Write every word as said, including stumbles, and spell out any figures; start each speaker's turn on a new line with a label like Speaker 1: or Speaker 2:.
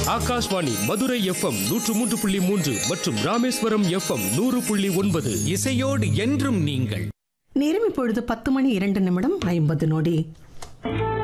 Speaker 1: Akashvani Madurai FM நூற்று மூன்று புள்ளி மூன்று மற்றும் ராமேஸ்வரம் எஃப்எம் நூறு புள்ளி ஒன்பது.
Speaker 2: இசையோடு என்றும் நீங்கள்.
Speaker 3: நேரம் இப்பொழுது பத்து மணி இரண்டு நிமிடம் ஐம்பது நொடி.